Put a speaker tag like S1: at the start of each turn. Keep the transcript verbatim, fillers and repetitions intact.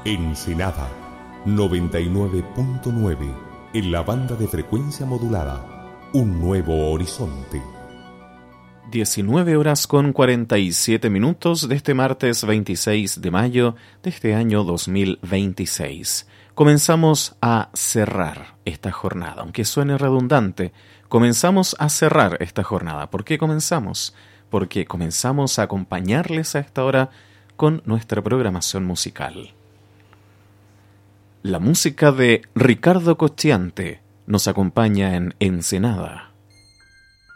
S1: Ensenada noventa y nueve punto nueve en la banda de frecuencia modulada. Un nuevo horizonte.
S2: diecinueve horas con cuarenta y siete minutos de este martes veintiséis de mayo de este año dos mil veintiséis. Comenzamos a cerrar esta jornada, aunque suene redundante. Comenzamos a cerrar esta jornada. ¿Por qué comenzamos? Porque comenzamos a acompañarles a esta hora con nuestra programación musical. La música de Ricardo Cocchiante nos acompaña en Ensenada.